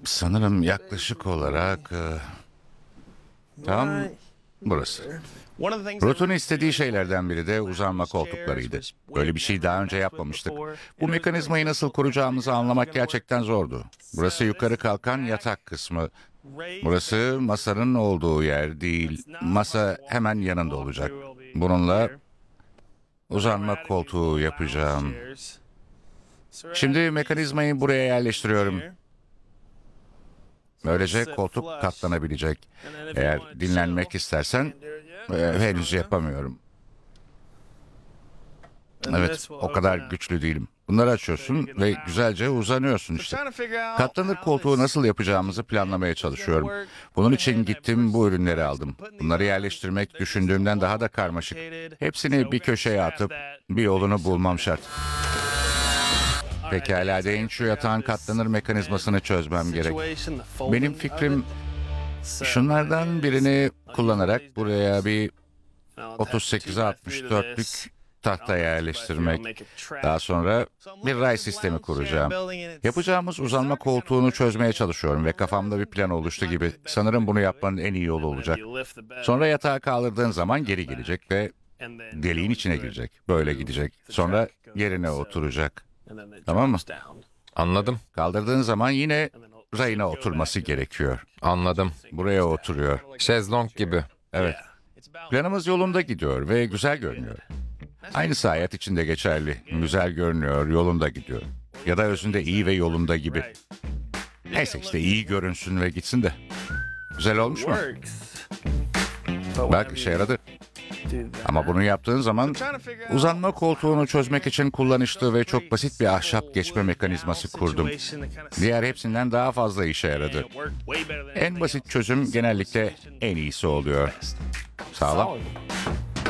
Sanırım yaklaşık olarak tam burası. Ruth'un istediği şeylerden biri de uzanma koltuklarıydı. Böyle bir şey daha önce yapmamıştık. Bu mekanizmayı nasıl kuracağımızı anlamak gerçekten zordu. Burası yukarı kalkan yatak kısmı. Burası masanın olduğu yer değil. Masa hemen yanında olacak. Bununla uzanma koltuğu yapacağım. Şimdi mekanizmayı buraya yerleştiriyorum. Böylece koltuk katlanabilecek. Eğer dinlenmek istersen henüz yapamıyorum. Evet, o kadar güçlü değilim. Bunları açıyorsun ve güzelce uzanıyorsun işte. Katlanır koltuğu nasıl yapacağımızı planlamaya çalışıyorum. Bunun için gittim, bu ürünleri aldım. Bunları yerleştirmek düşündüğümden daha da karmaşık. Hepsini bir köşeye atıp bir yolunu bulmam şart. Pekala deyin, şu yatağın katlanır mekanizmasını çözmem gerek. Benim fikrim şunlardan birini kullanarak buraya bir 38'e 64'lük tahta yerleştirmek. Daha sonra bir ray sistemi kuracağım. Yapacağımız uzanma koltuğunu çözmeye çalışıyorum ve kafamda bir plan oluştu gibi. Sanırım bunu yapmanın en iyi yolu olacak. Sonra yatağı kaldırdığın zaman geri gelecek ve deliğin içine girecek. Böyle gidecek. Sonra yerine oturacak. Tamam mı? Anladım, Kaldırdığın zaman yine rayına oturması gerekiyor. anladım. Buraya oturuyor. Şezlong gibi. Evet. Planımız yolunda gidiyor ve güzel görünüyor. Aynısı hayat için de geçerli. Güzel görünüyor, yolunda gidiyor. Ya da özünde iyi ve yolunda gibi. Neyse işte iyi görünsün ve gitsin de. Güzel olmuş mu? Bak işe yaradı. Ama bunu yaptığın zaman uzanma koltuğunu çözmek için kullanışlı ve çok basit bir ahşap geçme mekanizması kurdum. Diğer hepsinden daha fazla işe yaradı. En basit çözüm genellikle en iyisi oluyor. Sağlam.